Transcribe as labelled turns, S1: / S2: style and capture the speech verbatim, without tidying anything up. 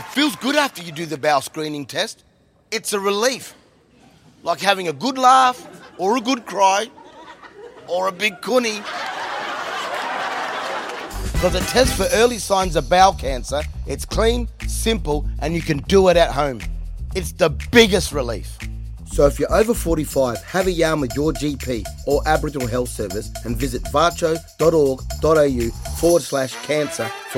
S1: Feels good after you do the bowel screening test. It's a relief. Like having a good laugh, or a good cry, or a big cunny. Because it tests for early signs of bowel cancer. It's clean, simple, and you can do it at home. It's the biggest relief. So if you're over forty-five, have a yarn with your G P or Aboriginal Health Service and visit varcho.org.au forward slash cancer for